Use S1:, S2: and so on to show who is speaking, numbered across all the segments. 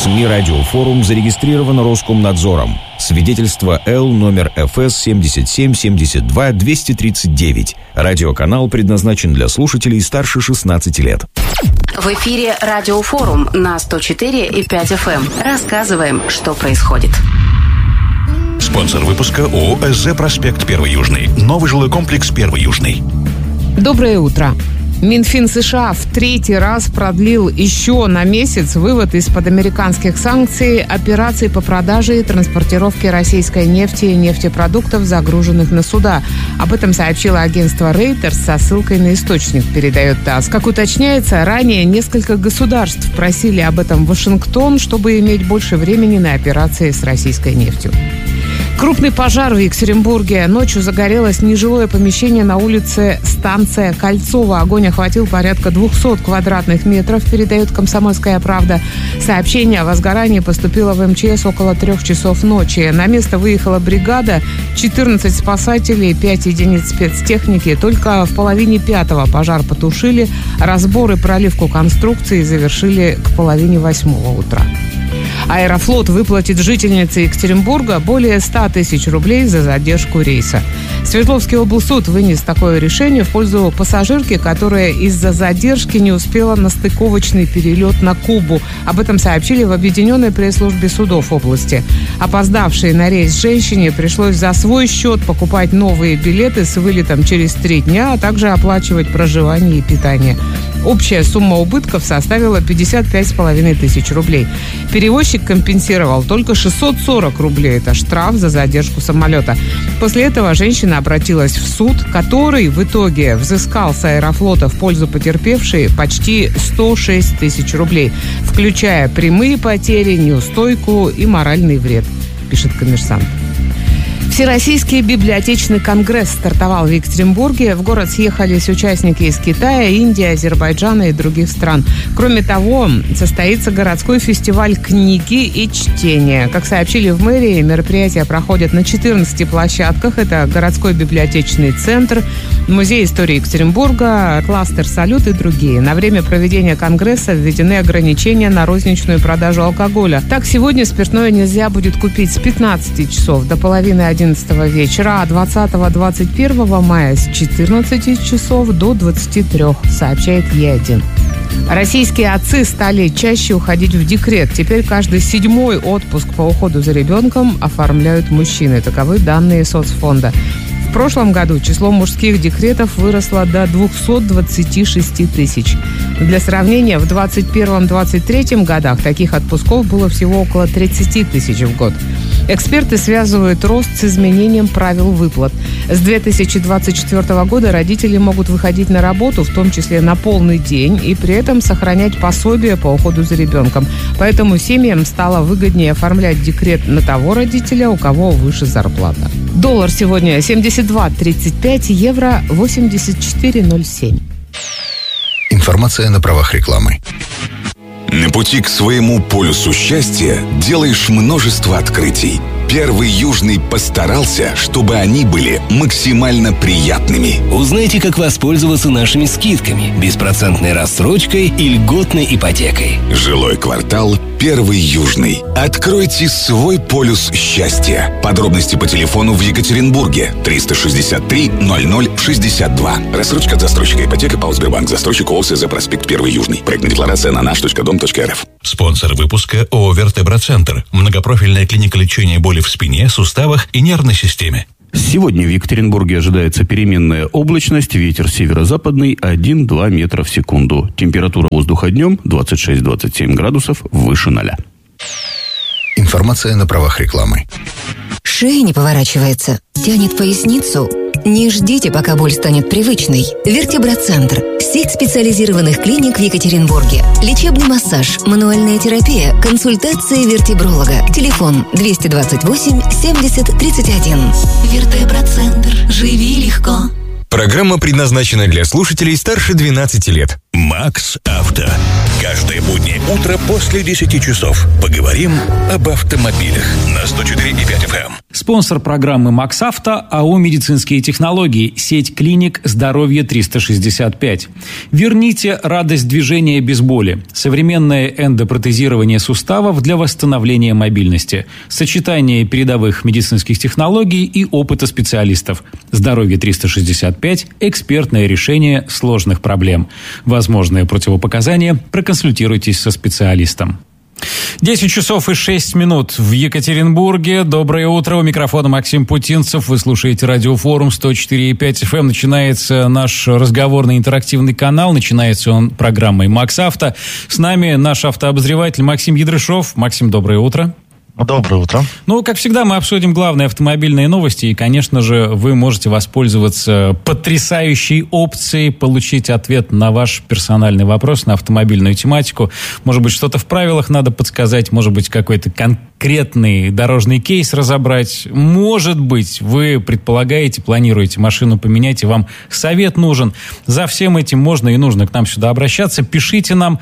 S1: СМИ «Радиофорум» зарегистрировано Роскомнадзором. Свидетельство Л номер ФС 7772-239. Радиоканал предназначен для слушателей старше 16 лет.
S2: В эфире «Радиофорум» на 104,5 FM. Рассказываем, что происходит.
S3: Спонсор выпуска ООО «СЗ Проспект 1 Южный». Новый жилой комплекс 1 Южный.
S4: Доброе утро. Минфин США в третий раз продлил еще на месяц вывод из-под американских санкций операций по продаже и транспортировке российской нефти и нефтепродуктов, загруженных на суда. Об этом сообщило агентство Reuters со ссылкой на источник, передает ТАСС. Как уточняется, ранее несколько государств просили об этом Вашингтон, чтобы иметь больше времени на операции с российской нефтью. Крупный пожар в Екатеринбурге. Ночью загорелось нежилое помещение на улице Станция Кольцова. Огонь охватил порядка 200 квадратных метров, передает «Комсомольская правда». Сообщение о возгорании поступило в МЧС около 3 часов ночи. На место выехала бригада, 14 спасателей, 5 единиц спецтехники. Только в половине 5-го пожар потушили. Разбор и проливку конструкции завершили к половине 8 утра. Аэрофлот выплатит жительнице Екатеринбурга более 100 тысяч рублей за задержку рейса. Свердловский облсуд вынес такое решение в пользу пассажирки, которая из-за задержки не успела на стыковочный перелет на Кубу. Об этом сообщили в Объединенной пресс-службе судов области. Опоздавшей на рейс женщине пришлось за свой счет покупать новые билеты с вылетом через 3 дня, а также оплачивать проживание и питание. Общая сумма убытков составила 55,5 тысяч рублей. Перевозчик компенсировал только 640 рублей. Это штраф за задержку самолета. После этого женщина обратилась в суд, который в итоге взыскал с Аэрофлота в пользу потерпевшей почти 106 тысяч рублей, включая прямые потери, неустойку и моральный вред, пишет «Коммерсант». Всероссийский библиотечный конгресс стартовал в Екатеринбурге. В город съехались участники из Китая, Индии, Азербайджана и других стран. Кроме того, состоится городской фестиваль книги и чтения. Как сообщили в мэрии, мероприятия проходят на 14 площадках. Это городской библиотечный центр, музей истории Екатеринбурга, кластер «Салют» и другие. На время проведения конгресса введены ограничения на розничную продажу алкоголя. Так, сегодня спиртное нельзя будет купить с 15 часов до половины 11 вечера, а 20-21 мая с 14 часов до 23, сообщает Е1. Российские отцы стали чаще уходить в декрет. Теперь каждый 7-й отпуск по уходу за ребенком оформляют мужчины. Таковы данные соцфонда. В прошлом году число мужских декретов выросло до 226 тысяч. Для сравнения, в 2021-2023 годах таких отпусков было всего около 30 тысяч в год. Эксперты связывают рост с изменением правил выплат. С 2024 года родители могут выходить на работу, в том числе на полный день, и при этом сохранять пособие по уходу за ребенком. Поэтому семьям стало выгоднее оформлять декрет на того родителя, у кого выше зарплата. Доллар сегодня 72.35, евро 84.07.
S5: Информация на правах рекламы.
S6: На пути к своему полюсу счастья делаешь множество открытий. 1 Южный постарался, чтобы они были максимально приятными.
S7: Узнайте, как воспользоваться нашими скидками, беспроцентной рассрочкой и льготной ипотекой.
S6: Жилой квартал 1 Южный. Откройте свой полюс счастья. Подробности по телефону в Екатеринбурге 363 0062. Рассрочка от застройщика ипотека ПАО Сбербанк. Застройщик ООО «СЗ Проспект 1 Южный». Проектная декларация на наш.дом.рф.
S3: Спонсор выпуска ООО «Вертебра-центр». Многопрофильная клиника лечения боли в спине, суставах и нервной системе.
S8: Сегодня в Екатеринбурге ожидается переменная облачность, ветер северо-западный 1-2 метра в секунду. Температура воздуха днем 26-27 градусов выше 0.
S5: Информация на правах рекламы.
S9: Шея не поворачивается, тянет поясницу. Не ждите, пока боль станет привычной. Вертебра-центр. Сеть специализированных клиник в Екатеринбурге. Лечебный массаж, мануальная терапия, консультации вертебролога. Телефон 228 70 31. Вертебра-центр. Живи легко.
S10: Программа предназначена для слушателей старше 12 лет.
S3: Макс Авто. Каждое буднее утро после 10 часов. Поговорим об автомобилях на 104,5 FM.
S10: Спонсор программы «МаксАвто» АО «Медицинские технологии», сеть клиник «Здоровье 365». Верните радость движения без боли. Современное эндопротезирование суставов для восстановления мобильности. Сочетание передовых медицинских технологий и опыта специалистов. «Здоровье 365» – экспертное решение сложных проблем. Возможные противопоказания – проконсультируйтесь со специалистом. 10 часов и 6 минут в Екатеринбурге. Доброе утро. У микрофона Максим Путинцев. Вы слушаете радиофорум 104,5 FM. Начинается наш разговорный интерактивный канал. Начинается он программой «МаксАвто». С нами наш автообозреватель Максим Ядрышов. Максим, доброе утро.
S11: Доброе утро.
S10: Ну, как всегда, мы обсудим главные автомобильные новости. И, конечно же, вы можете воспользоваться потрясающей опцией получить ответ на ваш персональный вопрос на автомобильную тематику. Может быть, что-то в правилах надо подсказать. Может быть, какой-то конкретный дорожный кейс разобрать. Может быть, вы предполагаете, планируете машину поменять, и вам совет нужен. За всем этим можно и нужно к нам сюда обращаться. Пишите нам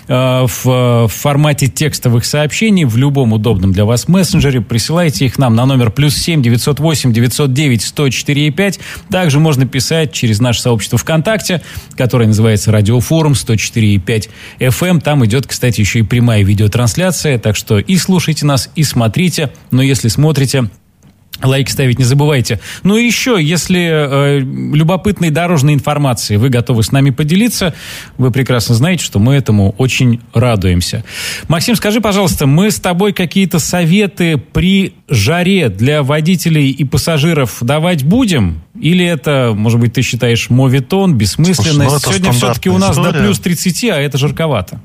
S10: в формате текстовых сообщений в любом удобном для вас мессенджере, присылайте их нам на номер +7 908 909 104,5. Также можно писать через наше сообщество ВКонтакте, которое называется «Радиофорум 104,5 FM». Там идет, кстати, еще и прямая видеотрансляция, так что и слушайте нас, и смотрите. Но если смотрите, лайки ставить не забывайте. Ну и еще, если любопытной дорожной информацией вы готовы с нами поделиться, вы прекрасно знаете, что мы этому очень радуемся. Максим, скажи, пожалуйста, мы с тобой какие-то советы при жаре для водителей и пассажиров давать будем? Или это, может быть, ты считаешь моветон, бессмысленность?
S11: Слушай,
S10: сегодня все-таки у нас
S11: история.
S10: до плюс 30, а это жарковато.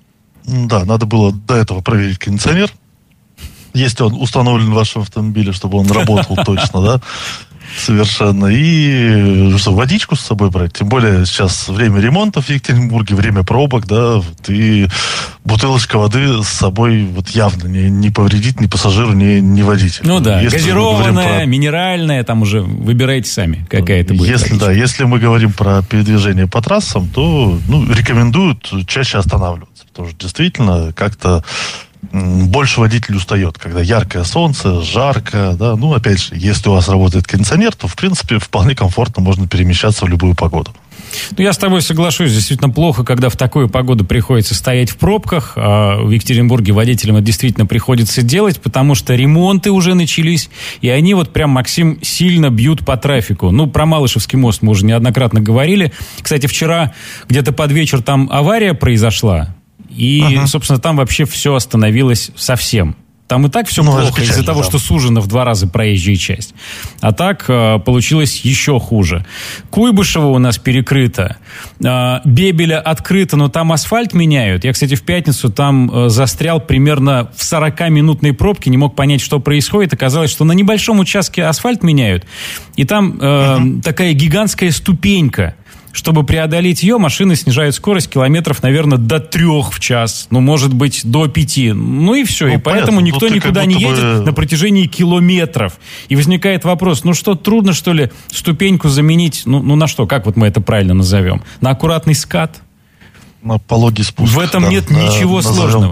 S11: Да, надо было до этого проверить кондиционер. Если он установлен в вашем автомобиле, чтобы он работал точно, да, совершенно. И что, водичку с собой брать. Тем более сейчас время ремонтов в Екатеринбурге, время пробок, да, и бутылочка воды с собой вот явно не повредит ни пассажиру, ни водителю.
S10: Ну да,
S11: если
S10: газированная, минеральная, там уже выбирайте сами, какая это будет.
S11: Если мы говорим про передвижение по трассам, то рекомендуют чаще останавливаться. Потому что действительно как-то больше водитель устает, когда яркое солнце, жарко, да, опять же, если у вас работает кондиционер, то, в принципе, вполне комфортно можно перемещаться в любую погоду.
S10: Я с тобой соглашусь, действительно плохо, когда в такую погоду приходится стоять в пробках, а в Екатеринбурге водителям это действительно приходится делать, потому что ремонты уже начались, и они прям, Максим, сильно бьют по трафику. Про Малышевский мост мы уже неоднократно говорили. Кстати, вчера где-то под вечер там авария произошла, и, собственно, там вообще все остановилось совсем. Там и так все плохо из-за того, что сужена в 2 раза проезжая часть. А так получилось еще хуже. Куйбышево у нас перекрыто. Бебеля открыто, но там асфальт меняют. Я, кстати, в пятницу там застрял примерно в 40-минутной пробке, не мог понять, что происходит. Оказалось, что на небольшом участке асфальт меняют. И там такая гигантская ступенька. Чтобы преодолеть ее, машины снижают скорость километров, наверное, до 3 в час. Может быть, до 5. И все. И поэтому никто никуда не едет на протяжении километров. И возникает вопрос, что, трудно, что ли, ступеньку заменить? На что? Как мы это правильно назовем? На аккуратный скат?
S11: На пологий спуск.
S10: В этом нет ничего сложного.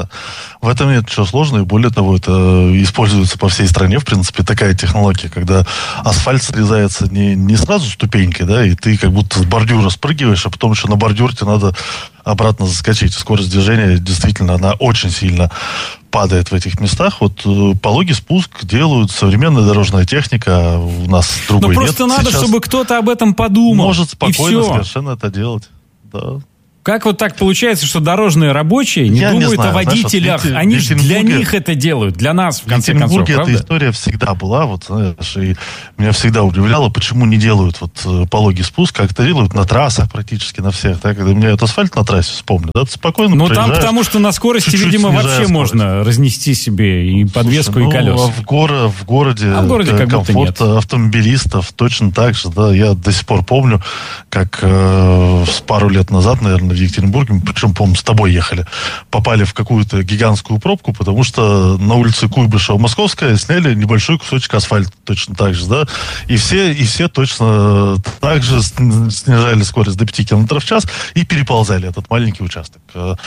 S11: В этом нет ничего сложного, и более того, это используется по всей стране, в принципе, такая технология, когда асфальт срезается не сразу ступенькой, да, и ты как будто с бордюра спрыгиваешь, а потом еще на бордюр тебе надо обратно заскочить. Скорость движения, действительно, она очень сильно падает в этих местах. Пологий спуск делают, современная дорожная техника, у нас другой нет.
S10: Просто надо, чтобы кто-то об этом подумал.
S11: Может спокойно совершенно это делать, да.
S10: Как так получается, что дорожные рабочие не думают о водителях? Они же для них это делают, для нас, в конце концов, правда? В
S11: Екатеринбурге эта история всегда была, и меня всегда удивляло, почему не делают пологий спуск, как это делают на трассах практически на всех. Так, когда меня асфальт на трассе вспомнил, да, ты спокойно
S10: там потому что на скорости, видимо, вообще можно разнести себе и подвеску, и колеса.
S11: А в городе комфорт автомобилистов точно так же, да, я до сих пор помню, как с пару лет назад, наверное, в Екатеринбурге, причем, по-моему, с тобой ехали, попали в какую-то гигантскую пробку, потому что на улице Куйбышева-Московская сняли небольшой кусочек асфальта точно так же, да, и все точно так же снижали скорость до 5 км в час и переползали этот маленький участок.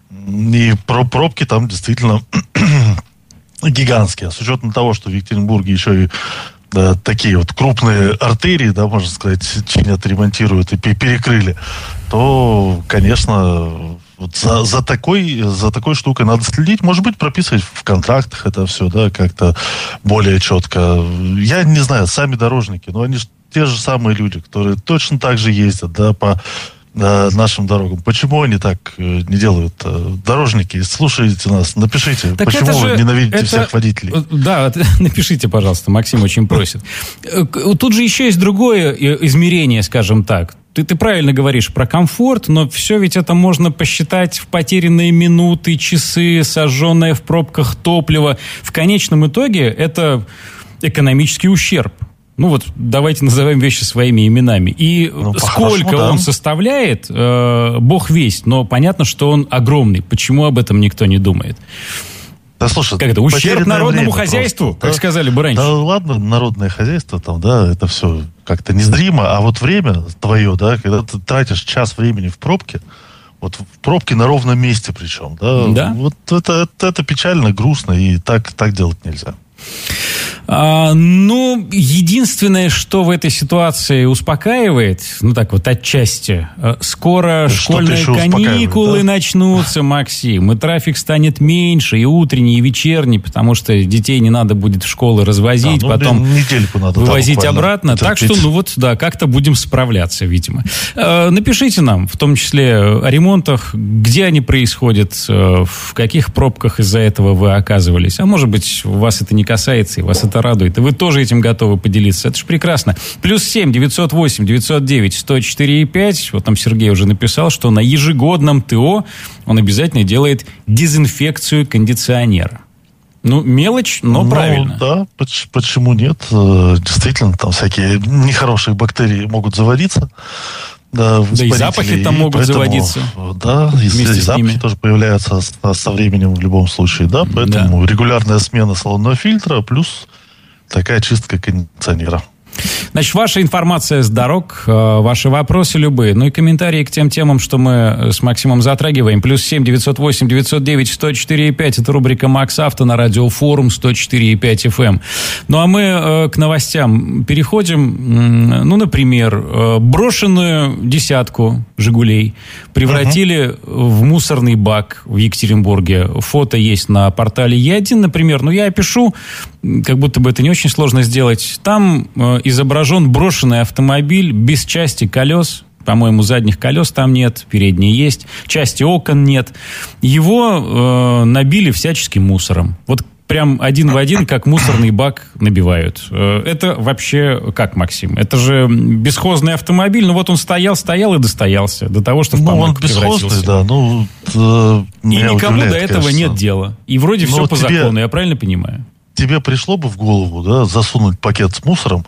S11: И пробки там действительно гигантские. С учетом того, что в Екатеринбурге еще и такие вот крупные артерии, да, можно сказать, чинят, ремонтируют и перекрыли, то, конечно, вот за такой штукой надо следить. Может быть, прописывать в контрактах это все, да, как-то более четко. Я не знаю, сами дорожники, но они же те же самые люди, которые точно так же ездят, да, по нашим дорогам. Почему они так не делают? Дорожники, слушайте нас, напишите, так почему вы ненавидите всех водителей.
S10: Да, напишите, пожалуйста, Максим очень просит. Тут же еще есть другое измерение, скажем так. Ты правильно говоришь про комфорт, но все ведь это можно посчитать в потерянные минуты, часы, сожженное в пробках топливо. В конечном итоге это экономический ущерб. Ну вот, давайте назовем вещи своими именами. И сколько он составляет, бог весть, но понятно, что он огромный. Почему об этом никто не думает?
S11: Да, слушай,
S10: как это, ущерб народному хозяйству, просто, как сказали бы раньше.
S11: Да ладно, народное хозяйство, там, да, это все как-то незримо, а вот время твое, да, когда ты тратишь час времени в пробке, вот в пробке на ровном месте причем, да? Вот это печально, грустно, и так делать нельзя.
S10: Ну, единственное, что в этой ситуации успокаивает, ну так вот отчасти, скоро школьные каникулы начнутся, Максим, и трафик станет меньше, и утренний, и вечерний, потому что детей не надо будет в школы развозить, потом недельку надо вывозить обратно. Так что, ну вот, да, как-то будем справляться, видимо. Напишите нам, в том числе о ремонтах, где они происходят, в каких пробках из-за этого вы оказывались. А может быть, вас это не касается, и вас это радует, и вы тоже этим готовы поделиться. Это ж прекрасно. +7 908 909 104 5. Вот там Сергей уже написал, что на ежегодном ТО он обязательно делает дезинфекцию кондиционера. Ну, мелочь, но правильно.
S11: Да, почему нет? Действительно, там всякие нехорошие бактерии могут заводиться. Да,
S10: и запахи там могут заводиться.
S11: Да, и запахи тоже появляются со временем в любом случае. Да, поэтому регулярная смена салонного фильтра плюс такая чистка кондиционера.
S10: Значит, ваша информация с дорог, ваши вопросы любые, ну и комментарии к тем темам, что мы с Максимом затрагиваем. +7 908 909 104 5. Это рубрика «Макс Авто» на радиофорум 104,5 FM. Ну а мы к новостям переходим. Ну, например, брошенную десятку «Жигулей» превратили в мусорный бак в Екатеринбурге. Фото есть на портале Е1, например. Ну, я опишу, как будто бы это не очень сложно сделать. Там изображен брошенный автомобиль без части колес. По-моему, задних колес там нет, передние есть, части окон нет. Его набили всяческим мусором. Вот прям один в один, как мусорный бак набивают. Это вообще как, Максим? Это же бесхозный автомобиль. Ну вот он стоял и достоялся до того, что в помойку превратился.
S11: Он бесхозный, да.
S10: И никому до этого нет дела. И вроде все по закону, я правильно понимаю?
S11: Тебе пришло бы в голову, да, засунуть пакет с мусором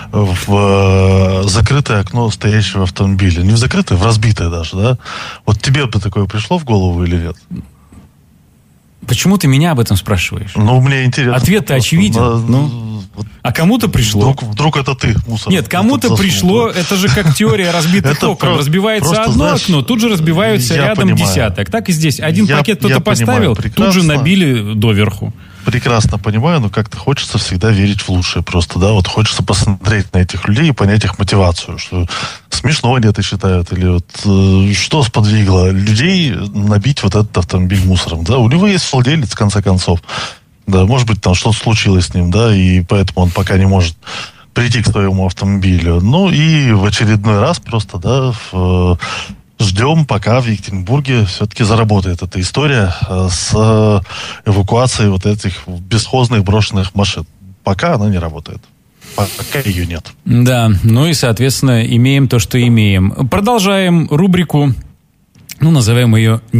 S11: в закрытое окно стоящего автомобиля? Не в закрытое, в разбитое даже, да? Вот тебе бы такое пришло в голову или нет?
S10: Почему ты меня об этом спрашиваешь?
S11: Ну, мне интересно.
S10: Ответ-то очевиден. А кому-то пришло.
S11: Вдруг это ты, мусор.
S10: Нет, кому-то пришло, это же как теория разбитых окон. Разбивается одно окно, тут же разбиваются рядом десяток. Так и здесь. Один пакет кто-то поставил, тут же набили доверху.
S11: Прекрасно понимаю, но как-то хочется всегда верить в лучшее просто, да, вот хочется посмотреть на этих людей и понять их мотивацию, что смешно они это считают, или вот что сподвигло людей набить вот этот автомобиль мусором, да, у него есть владелец, в конце концов, да, может быть, там что-то случилось с ним, да, и поэтому он пока не может прийти к своему автомобилю, ну и в очередной раз просто, да, ждем, пока в Екатеринбурге все-таки заработает эта история с эвакуацией вот этих бесхозных брошенных машин. Пока она не работает. Пока ее нет.
S10: Да, ну и, соответственно, имеем то, что имеем. Продолжаем рубрику, ну, назовем ее